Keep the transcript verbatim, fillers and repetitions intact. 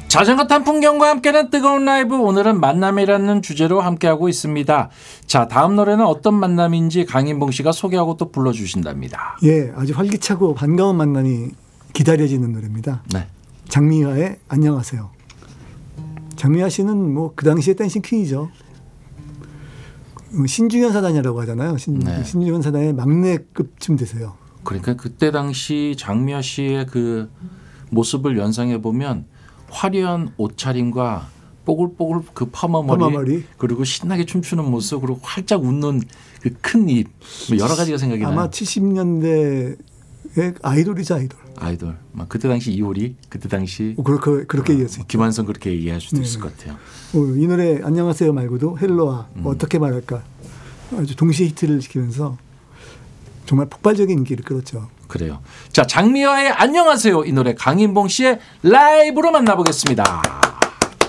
자전거 탄 풍경과 함께는 뜨거운 라이브, 오늘은 만남이라는 주제로 함께하고 있습니다. 자, 다음 노래는 어떤 만남인지 강인봉 씨가 소개하고 또 불러주신답니다. 예, 아주 활기차고 반가운 만남이 기다려지는 노래입니다. 네. 장미화의 안녕하세요. 장미화 씨는 뭐 그 당시에 댄싱 퀸이죠. 신중현 사단이라고 하잖아요. 신, 네. 신중현 사단의 막내급쯤 되세요. 그러니까 그때 당시 장미화 씨의 그 모습을 연상해 보면 화려한 옷차림과 뽀글뽀글 그 파마머리, 파마머리. 그리고 신나게 춤추는 모습, 그리고 활짝 웃는 그 큰 입, 뭐 여러 가지가 생각이 나요. 아마 칠십 년대의 아이돌이죠, 아이돌. 아이돌. 막 그때 당시 이효리, 그때 당시 어, 그렇게 그렇게 이해할 수 있죠. 김한선 그렇게 얘기할 수도 네. 있을 것 같아요. 어, 이 노래 안녕하세요 말고도 헬로와 음. 어떻게 말할까 아주 동시에 히트를 시키면서 정말 폭발적인 인기를 끌었죠. 그래요. 자, 장미화의 안녕하세요, 이 노래 강인봉 씨의 라이브로 만나보겠습니다.